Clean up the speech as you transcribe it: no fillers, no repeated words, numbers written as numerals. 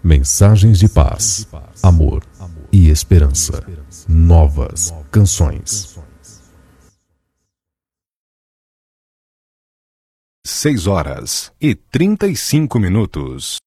Mensagens de paz, amor e esperança. Novas canções. 6 horas e 35 minutos.